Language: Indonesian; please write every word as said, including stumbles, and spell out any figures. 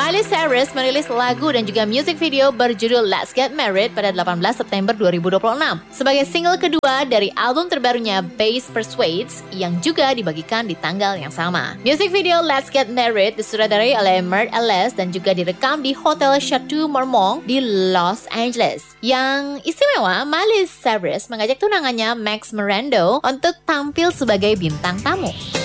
Miley Cyrus merilis lagu dan juga music video berjudul Let's Get Married pada delapan belas September dua ribu dua puluh enam sebagai single kedua dari album terbarunya Bass Persuades yang juga dibagikan di tanggal yang sama. Music video Let's Get Married disutradarai oleh Mert Ellis dan juga direkam di Hotel Chateau Marmont di Los Angeles. Yang istimewa, Miley Cyrus mengajak tunangannya Max Miranda untuk tampil sebagai bintang tamu.